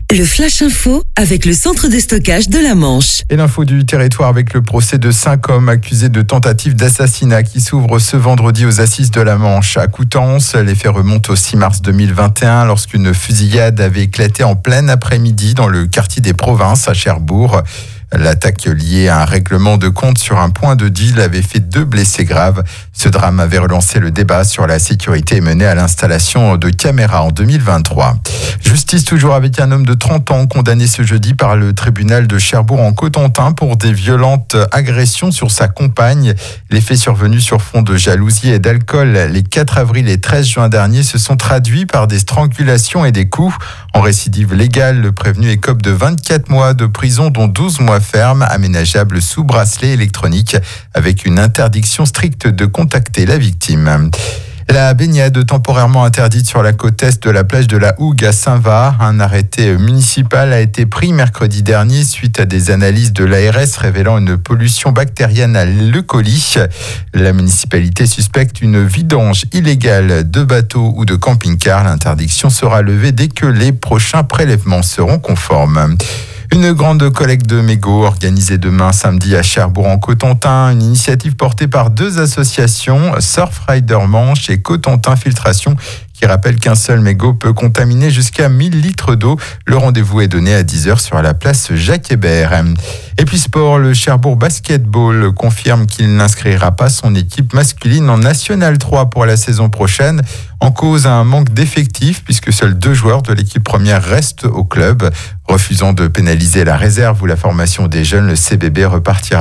Le Flash Info avec le centre de stockage de la Manche. Et l'info du territoire avec le procès de 5 hommes accusés de tentative d'assassinat qui s'ouvre ce vendredi aux assises de la Manche. À Coutances, les faits remontent au 6 mars 2021 lorsqu'une fusillade avait éclaté en plein après-midi dans le quartier des Provinces à Cherbourg. L'attaque liée à un règlement de compte sur un point de deal avait fait 2 blessés graves. Ce drame avait relancé le débat sur la sécurité et mené à l'installation de caméras en 2023. Justice toujours avec un homme de 30 ans condamné ce jeudi par le tribunal de Cherbourg en Cotentin pour des violentes agressions sur sa compagne. Les faits survenus sur fond de jalousie et d'alcool les 4 avril et 13 juin dernier se sont traduits par des strangulations et des coups. En récidive légale, le prévenu écope de 24 mois de prison dont 12 mois ferme, aménageable sous bracelet électronique avec une interdiction stricte de contacter la victime. La baignade temporairement interdite sur la côte est de la plage de la Hougue à Saint-Var. Un arrêté municipal a été pris mercredi dernier suite à des analyses de l'ARS révélant une pollution bactérienne à l'E. coli. La municipalité suspecte une vidange illégale de bateaux ou de camping-cars. L'interdiction sera levée dès que les prochains prélèvements seront conformes. Une grande collecte de mégots organisée demain samedi à Cherbourg en Cotentin. Une initiative portée par 2 associations, Surfrider Manche et Cotentin Filtration, qui rappelle qu'un seul mégot peut contaminer jusqu'à 1000 litres d'eau. Le rendez-vous est donné à 10h sur la place Jacques-Hébert. Et puis sport, le Cherbourg Basketball confirme qu'il n'inscrira pas son équipe masculine en National 3 pour la saison prochaine. En cause, un manque d'effectifs puisque seuls 2 joueurs de l'équipe première restent au club. Refusant de pénaliser la réserve ou la formation des jeunes, le CBB repartira